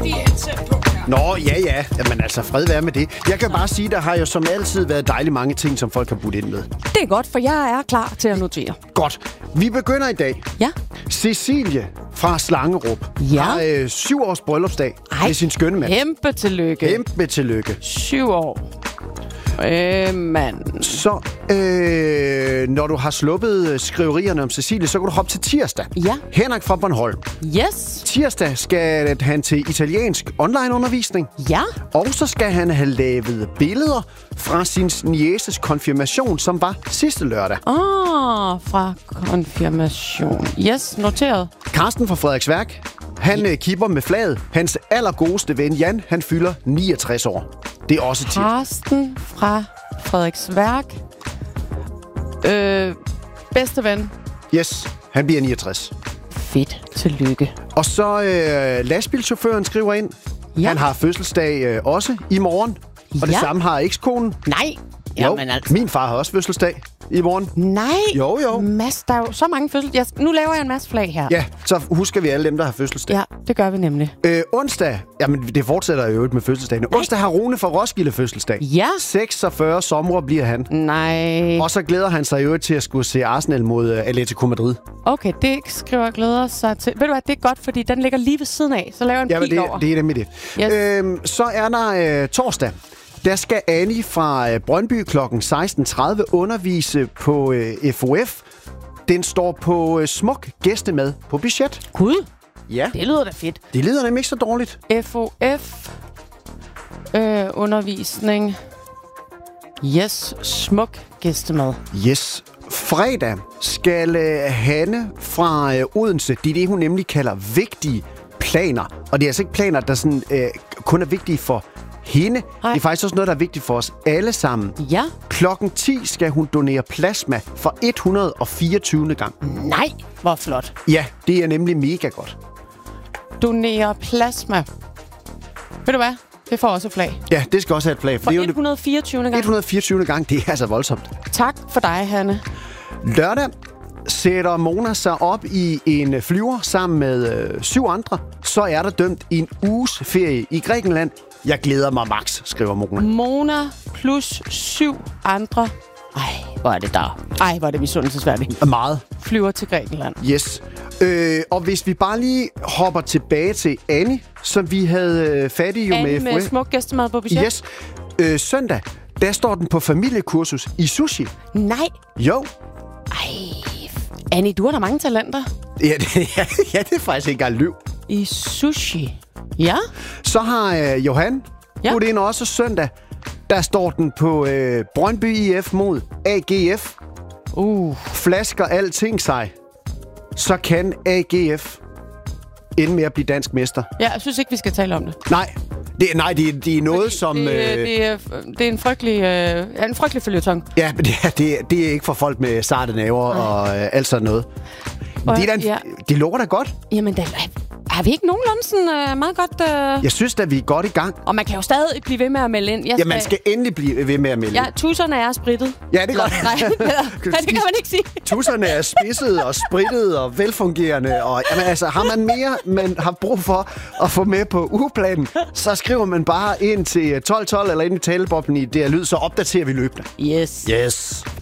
ingredienser på her. Nå, ja. Jamen altså, fred være med det. Jeg kan bare sige, der har jo som altid været dejligt mange ting, som folk har budt ind med. Det er godt, for jeg er klar til at notere. Godt. Vi begynder i dag. Ja. Cecilie fra Slangerup har 7 års bryllupsdag med sin skønne mand. Kæmpe tillykke. Kæmpe tillykke. 7 år. Mand. Så når du har sluppet skriverierne om Cecilie, så kan du hoppe til tirsdag. Ja. Henrik fra Bornholm. Yes. Tirsdag skal han til italiensk onlineundervisning. Ja. Og så skal han have lavet billeder fra sin nieces konfirmation, som var sidste lørdag. Fra konfirmation. Yes, noteret. Carsten fra Frederiksværk, han kipper med flaget. Hans allergodeste ven Jan, han fylder 69 år. Det er også tirsdag. Carsten fra Frederiksværk. Bedste ven. Yes, han bliver 69. Fedt. Tillykke. Og så lastbilchaufføren skriver ind. Ja. Han har fødselsdag også i morgen. Og det samme har ekskonen. Nej. Jo, Jamen altså. min far har også fødselsdag i morgen. Nej. Jo. Mads, der er jo så mange fødselsdage. Nu laver jeg en masse flag her. Ja, så husker vi alle dem, der har fødselsdag. Ja, det gør vi nemlig. Onsdag, jamen det fortsætter jo ikke med fødselsdagen. Onsdag har Rune fra Roskilde fødselsdag. Ja. 46 somre bliver han. Nej. Og så glæder han sig jo til at skulle se Arsenal mod Atletico Madrid. Okay, det skriver glæder sig til. Ved du hvad, det er godt, fordi den ligger lige ved siden af. Så laver jeg en pil over. Det er nemlig det. Yes. Så er der torsdag. Der skal Annie fra Brøndby kl. 16.30 undervise på FOF. Den står på smuk gæstemad på budget. Gud, Ja, det lyder da fedt. det lyder nemlig ikke så dårligt. FOF. Undervisning. Yes, smuk gæstemad. Yes. Fredag skal Hanne fra Odense, det er det, hun nemlig kalder vigtige planer. Og det er altså ikke planer, der sådan, kun er vigtige for hende. Nej. Det er faktisk også noget, der er vigtigt for os alle sammen. Ja. Klokken 10 skal hun donere plasma for 124. gang. Nej, hvor flot. Ja, det er nemlig mega godt. Donere plasma. Ved du hvad? Det får også et flag. Ja, det skal også have et flag. For det er jo 124. gang. 124. gang, det er altså voldsomt. Tak for dig, Hanne. Lørdag sætter Mona sig op i en flyver sammen med 7 andre. Så er der dømt i en uges ferie i Grækenland. Jeg glæder mig max, skriver Mona. Mona plus 7 andre. Ej, hvor er det der. Ej, hvor er det misundelsesværdigt. Meget. Flyver til Grækenland. Yes. Og hvis vi bare lige hopper tilbage til Annie, som vi havde fat i jo Annie med FOF. smuk gæstemad på budget. Yes. Søndag, der står den på familiekursus i sushi. Nej. Jo. Ej, Annie, du har da mange talenter. Ja, det er faktisk ikke engang løv. I sushi. Ja? Så har Johan budt ind også søndag. Der står den på Brøndby IF mod AGF. Flasker alting sig, så kan AGF ende med at blive dansk mester. Ja, jeg synes ikke, vi skal tale om det. Nej, det er noget, som... Det er en frygtelig føljetong. Ja, men det er ikke for folk med sarte naver og alt sådan noget. Det lover da godt. Jamen, har vi ikke nogenlunde sådan meget godt... Jeg synes da, vi er godt i gang. Og man kan jo stadig blive ved med at melde ind. Ja, man skal endelig blive ved med at melde ind. Ja, tusserne er sprittet. Ja, det er godt. Nej, det kan man ikke sige. Tusserne er spidset og sprittet og velfungerende. Og, jamen, altså, har man mere, man har brug for at få med på ugeplanen, så skriver man bare ind til 1212 eller ind i taleboblen i DR Lyd, så opdaterer vi løbende. Yes. Yes.